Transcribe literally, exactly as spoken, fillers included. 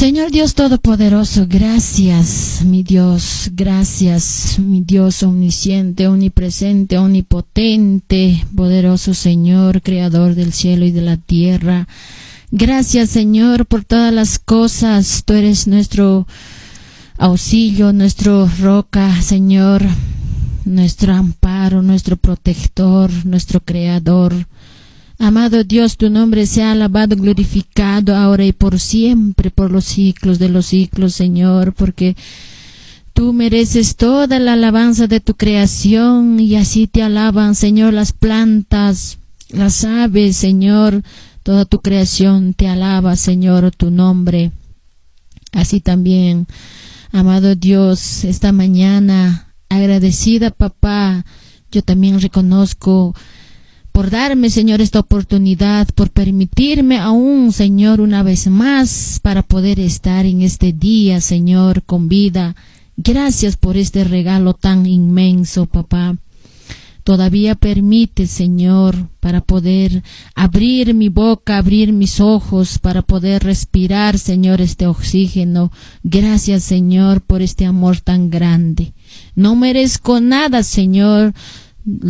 Señor Dios Todopoderoso, gracias, mi Dios, gracias, mi Dios omnisciente, omnipresente, omnipotente, poderoso Señor, Creador del cielo y de la tierra. Gracias, Señor, por todas las cosas. Tú eres nuestro auxilio, nuestro roca, Señor, nuestro amparo, nuestro protector, nuestro Creador. Amado Dios, tu nombre sea alabado, glorificado ahora y por siempre, por los siglos de los siglos, Señor, porque tú mereces toda la alabanza de tu creación y así te alaban, Señor, las plantas, las aves, Señor, toda tu creación te alaba, Señor, tu nombre. Así también, amado Dios, esta mañana, agradecida, papá, yo también reconozco por darme, Señor, esta oportunidad, por permitirme aún, Señor, una vez más para poder estar en este día, Señor, con vida. Gracias por este regalo tan inmenso, papá. Todavía permite, Señor, para poder abrir mi boca, abrir mis ojos, para poder respirar, Señor, este oxígeno. Gracias, Señor, por este amor tan grande. No merezco nada, Señor.